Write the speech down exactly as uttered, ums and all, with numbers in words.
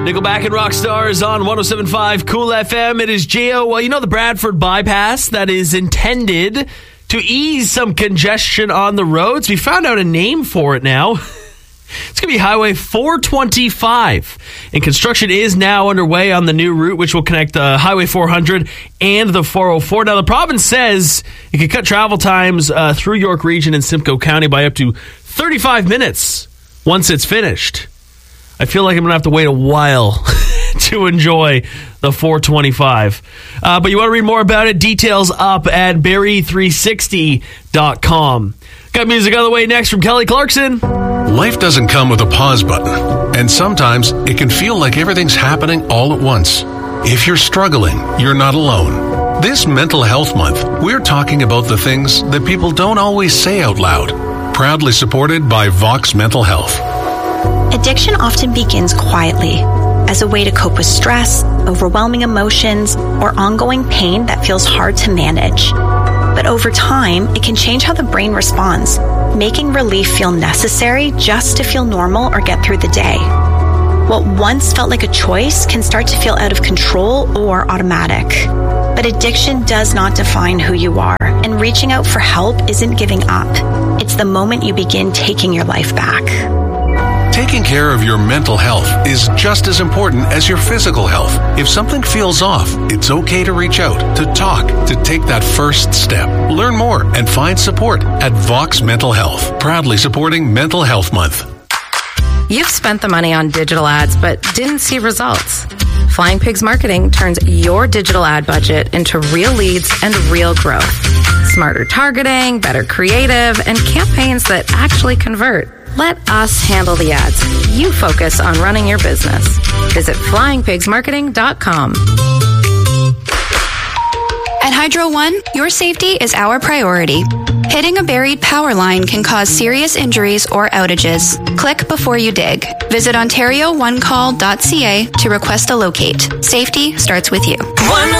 Nickelback and Rockstars on one oh seven point five Cool F M. It is J O. Well, you know the Bradford bypass that is intended to ease some congestion on the roads. We found out a name for it now. It's going to be Highway four twenty-five. And construction is now underway on the new route, which will connect uh, Highway four hundred and the four oh four. Now, the province says it could cut travel times uh, through York Region and Simcoe County by up to thirty-five minutes once it's finished. I feel like I'm going to have to wait a while to enjoy the four twenty-five. Uh, but you want to read more about it? Details up at barrie three sixty dot com. Got music on the way next from Kelly Clarkson. Life doesn't come with a pause button, and sometimes it can feel like everything's happening all at once. If you're struggling, you're not alone. This Mental Health Month, we're talking about the things that people don't always say out loud. Proudly supported by Vox Mental Health. Addiction often begins quietly, as a way to cope with stress, overwhelming emotions, or ongoing pain that feels hard to manage. But over time, it can change how the brain responds, making relief feel necessary just to feel normal or get through the day. What once felt like a choice can start to feel out of control or automatic. But addiction does not define who you are, and reaching out for help isn't giving up. It's the moment you begin taking your life back. Taking care of your mental health is just as important as your physical health. If something feels off, it's okay to reach out, to talk, to take that first step. Learn more and find support at Vox Mental Health, proudly supporting Mental Health Month. You've spent the money on digital ads but didn't see results. Flying Pigs Marketing turns your digital ad budget into real leads and real growth. Smarter targeting, better creative, and campaigns that actually convert. Let us handle the ads. You focus on running your business. Visit flying pigs marketing dot com. At Hydro One, your safety is our priority. Hitting a buried power line can cause serious injuries or outages. Click before you dig. Visit ontario one call dot c a to request a locate. Safety starts with you.